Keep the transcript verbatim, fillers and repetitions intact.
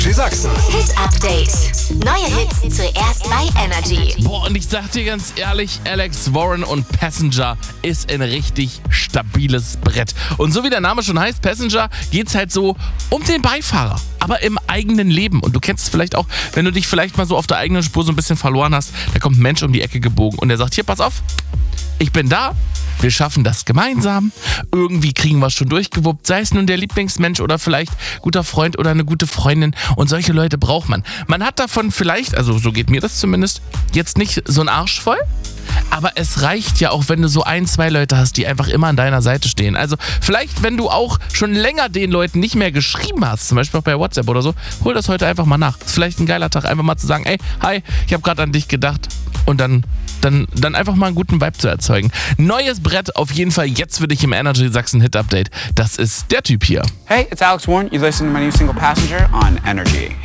Sachsen. Hit Update. Neue Hits zuerst bei Energy. Boah, und ich sag dir ganz ehrlich, Alex Warren und Passenger ist ein richtig stabiles Brett. Und so wie der Name schon heißt, Passenger, geht's halt so um den Beifahrer, aber im eigenen Leben. Und du kennst es vielleicht auch, wenn du dich vielleicht mal so auf der eigenen Spur so ein bisschen verloren hast, da kommt ein Mensch um die Ecke gebogen und der sagt, hier, pass auf, ich bin da. Wir schaffen das gemeinsam. Irgendwie kriegen wir es schon durchgewuppt. Sei es nun der Lieblingsmensch oder vielleicht guter Freund oder eine gute Freundin. Und solche Leute braucht man. Man hat davon vielleicht, also so geht mir das zumindest, jetzt nicht so einen Arsch voll. Aber es reicht ja auch, wenn du so ein, zwei Leute hast, die einfach immer an deiner Seite stehen. Also vielleicht, wenn du auch schon länger den Leuten nicht mehr geschrieben hast, zum Beispiel auch bei WhatsApp oder so, hol das heute einfach mal nach. Ist vielleicht ein geiler Tag, einfach mal zu sagen, ey, hi, ich habe gerade an dich gedacht. Und dann, dann, dann einfach mal einen guten Vibe zu erzeugen. Neues Brett auf jeden Fall jetzt für dich im Energy Sachsen Hit Update. Das ist der Typ hier. Hey, it's Alex Warren. You listen to my new single Passenger on Energy.